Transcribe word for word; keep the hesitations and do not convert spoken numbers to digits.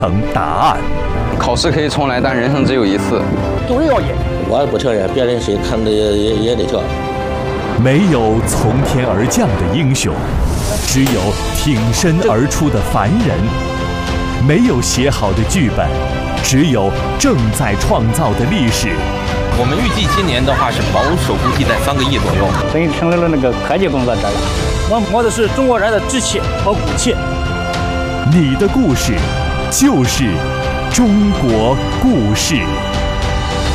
成答案。 考试可以重来，但人生只有一次。 都要演， 我也不承认，别人谁看的也也也得这。 没有从天而降的英雄，只有挺身而出的凡人；没有写好的剧本，只有正在创造的历史。 我们预计今年的话是保守估计在三个亿左右。 等于成为了那个科技工作者了。我摸的是中国人的志气和骨气。 你的故事就是中国故事。